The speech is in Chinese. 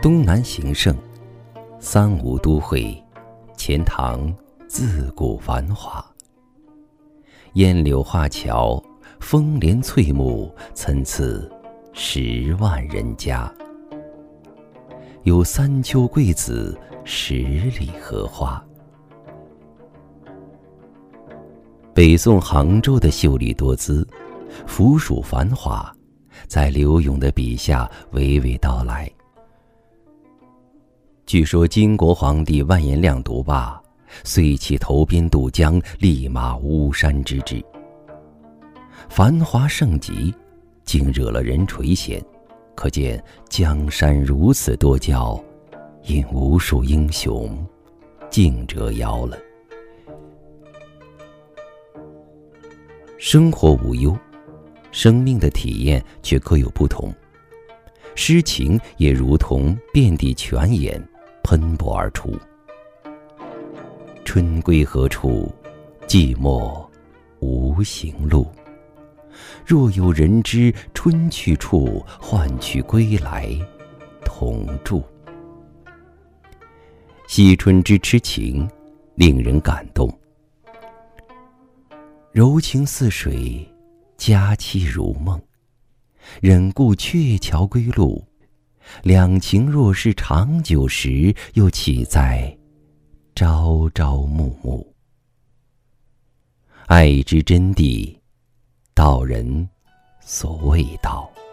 东南形胜，三吴都会，钱塘自古繁华。烟柳画桥，风帘翠幕，参差10万人家。有三秋桂子，10里荷花。北宋杭州的秀丽多姿，俯瞰繁华，在柳永的笔下娓娓道来。据说金国皇帝完颜亮独罢，遂起投鞭渡江，立马巫山之志。繁华盛极，竟惹了人垂涎，可见江山如此多娇，因无数英雄竞折腰了。生活无忧，生命的体验却各有不同。诗情也如同遍地泉眼，喷薄而出。春归何处？寂寞无行路。若有人知春去处，换取归来同住。惜春之痴情，令人感动。柔情似水，佳期如梦。忍顾鹊桥归路，两情若是长久时，又岂在朝朝暮暮。爱之真谛，道人所谓道。